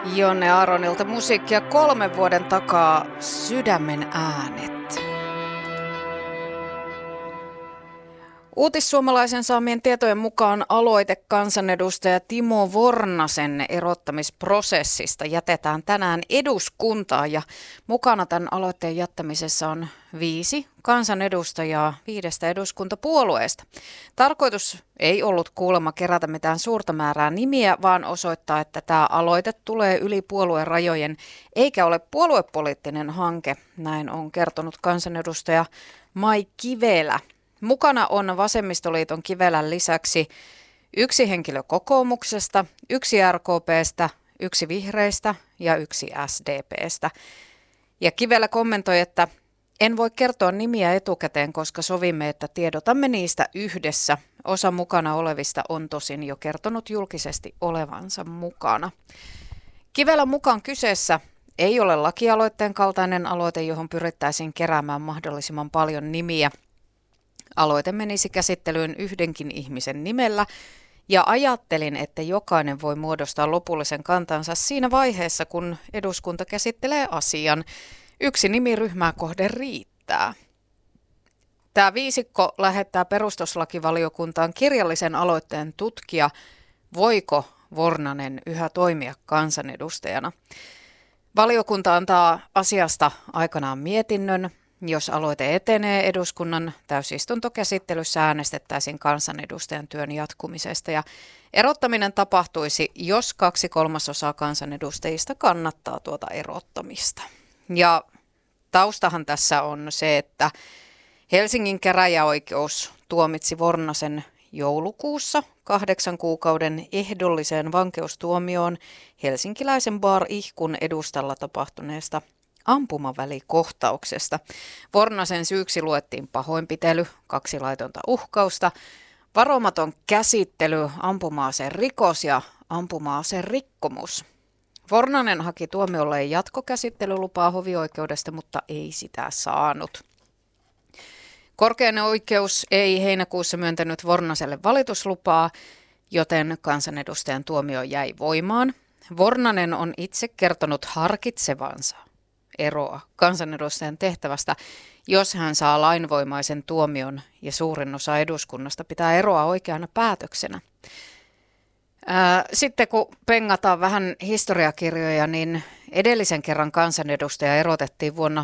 Jonne Aaronilta musiikkia 3 vuoden takaa Sydämen äänet. Uutissuomalaisen saamien tietojen mukaan aloite kansanedustaja Timo Vornasen erottamisprosessista jätetään tänään eduskuntaan ja mukana tämän aloitteen jättämisessä on 5 kansanedustajaa 5 eduskuntapuolueesta. Tarkoitus ei ollut kuulemma kerätä mitään suurta määrää nimiä, vaan osoittaa, että tämä aloite tulee yli puolueen rajojen eikä ole puoluepoliittinen hanke. Näin on kertonut kansanedustaja Mai Kivelä. Mukana on Vasemmistoliiton Kivelän lisäksi 1 henkilö kokoomuksesta, 1 RKP:stä, 1 vihreistä ja 1 SDP:stä. Ja Kivelä kommentoi, että en voi kertoa nimiä etukäteen, koska sovimme, että tiedotamme niistä yhdessä. Osa mukana olevista on tosin jo kertonut julkisesti olevansa mukana. Kivelän mukaan kyseessä ei ole lakialoitteen kaltainen aloite, johon pyrittäisiin keräämään mahdollisimman paljon nimiä. Aloite menisi käsittelyyn 1 ihmisen nimellä ja ajattelin, että jokainen voi muodostaa lopullisen kantansa siinä vaiheessa, kun eduskunta käsittelee asian. 1 nimi ryhmää kohden riittää. Tämä viisikko lähettää perustuslakivaliokuntaan kirjallisen aloitteen tutkia, voiko Vornanen yhä toimia kansanedustajana. Valiokunta antaa asiasta aikanaan mietinnön. Jos aloite etenee eduskunnan täysistuntokäsittelyssä äänestettäisiin kansanedustajan työn jatkumisesta ja erottaminen tapahtuisi, jos 2/3 kansanedustajista kannattaa tuota erottamista. Ja taustahan tässä on se, että Helsingin käräjäoikeus tuomitsi Vornasen joulukuussa 8 kuukauden ehdolliseen vankeustuomioon helsinkiläisen Bar Ihkun edustalla tapahtuneesta ampumavälikohtauksesta. Vornasen syyksi luettiin pahoinpitely, 2 laitonta uhkausta, varomaton käsittely, ampuma-aseen rikos ja ampuma-aseen rikkomus. Vornanen haki tuomiolle jatkokäsittelylupaa hovioikeudesta, mutta ei sitä saanut. Korkein oikeus ei heinäkuussa myöntänyt Vornaselle valituslupaa, joten kansanedustajan tuomio jäi voimaan. Vornanen on itse kertonut harkitsevansa eroa kansanedustajan tehtävästä, jos hän saa lainvoimaisen tuomion ja suurin osa eduskunnasta pitää eroa oikeana päätöksenä. Sitten kun pengataan vähän historiakirjoja, niin edellisen kerran kansanedustaja erotettiin vuonna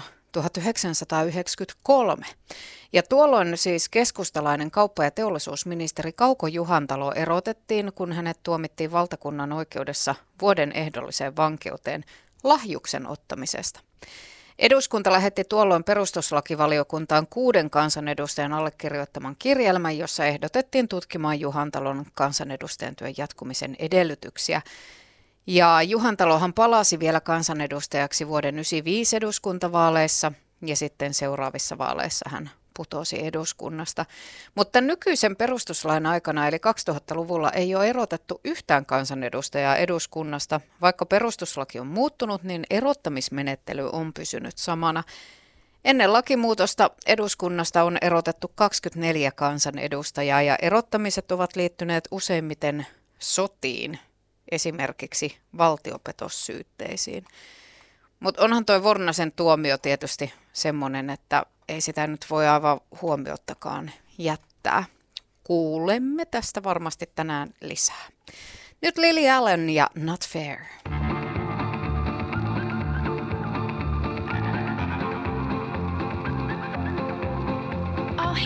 1993. Ja tuolloin siis keskustalainen kauppa- ja teollisuusministeri Kauko Juhantalo erotettiin, kun hänet tuomittiin valtakunnan oikeudessa vuoden ehdolliseen vankeuteen lahjuksen ottamisesta. Eduskunta lähetti tuolloin perustuslakivaliokuntaan 6 kansanedustajan allekirjoittaman kirjelmän, jossa ehdotettiin tutkimaan Juhantalon kansanedustajan työn jatkumisen edellytyksiä. Ja Juhantalohan palasi vielä kansanedustajaksi vuoden 1995 eduskuntavaaleissa ja sitten seuraavissa vaaleissa hän putosi eduskunnasta. Mutta nykyisen perustuslain aikana eli 2000-luvulla ei ole erotettu yhtään kansanedustajaa eduskunnasta. Vaikka perustuslaki on muuttunut, niin erottamismenettely on pysynyt samana. Ennen lakimuutosta eduskunnasta on erotettu 24 kansanedustajaa ja erottamiset ovat liittyneet useimmiten sotiin, esimerkiksi valtiopetossyytteisiin. Mutta onhan toi Vornasen tuomio tietysti semmoinen, että ei sitä nyt voi aivan huomiottakaan jättää. Kuulemme tästä varmasti tänään lisää. Nyt Lily Allen ja Not Fair.